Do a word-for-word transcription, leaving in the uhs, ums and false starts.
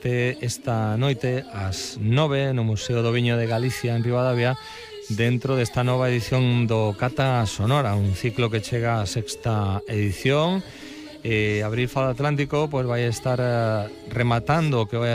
este esta noite ás nove no Museo do Viño de Galicia en Ribadavia, dentro desta nova edición do Cata Sonora, un ciclo que chega á sexta edición. eh, Abril Fado Atlántico pois vai estar eh, rematando o que vai